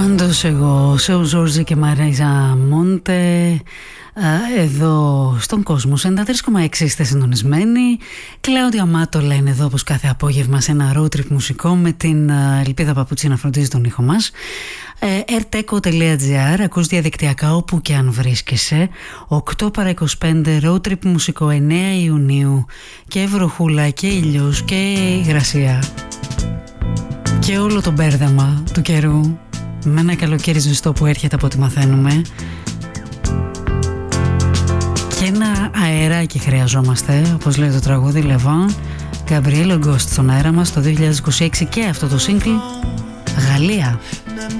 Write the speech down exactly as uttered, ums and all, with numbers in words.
Cuando llegó Seu Ζόρζι και Μαρίζα Μόντε εδώ στον κόσμο ενενήντα τρία κόμμα έξι είστε συντονισμένοι. Κλάουδια Μάτολα είναι εδώ όπως κάθε απόγευμα σε ένα road trip μουσικό με την Ελπίδα Παπουτσί να φροντίζει τον ήχο μας. ερτέκο τελεία τζι άρ, ακούς διαδικτυακά όπου και αν βρίσκεσαι. Οκτώ παρά είκοσι πέντε road trip μουσικό, εννέα Ιουνίου, και βροχούλα και ήλιος και υγρασία και όλο το μπέρδεμα του καιρού με ένα καλοκαίρι ζεστό που έρχεται από ό,τι μαθαίνουμε. Και ένα αεράκι χρειαζόμαστε, όπως λέει το τραγούδι Λεβάν. Γκαμπριέλο Γκόστ στον αέρα μας το δύο χιλιάδες είκοσι έξι και αυτό το σύγκλι Γαλλία.